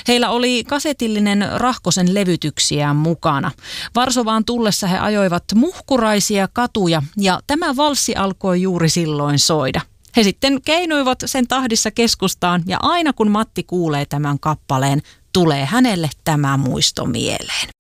Heillä oli kasetillinen Rahkosen levytyksiä mukana. Varsovaan tullessa he ajoivat muhkuraisia katuja ja tämä valssi alkoi juuri silloin soida. He sitten keinuivat sen tahdissa keskustaan ja aina kun Matti kuulee tämän kappaleen, tulee hänelle tämä muisto mieleen.